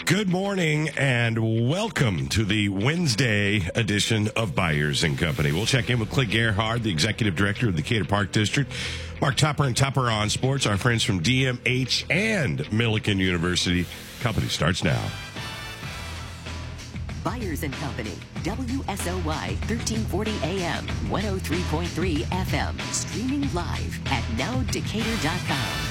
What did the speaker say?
Good morning and welcome to the Wednesday edition of Byers and Company. We'll check in with Clint Gerhard, the executive director of the Decatur Park District. Mark Tupper and Tupper on Sports, our friends from DMH and Millikan University. Company starts now. Byers and Company, WSOY 1340 AM, 103.3 FM, streaming live at nowdecatur.com.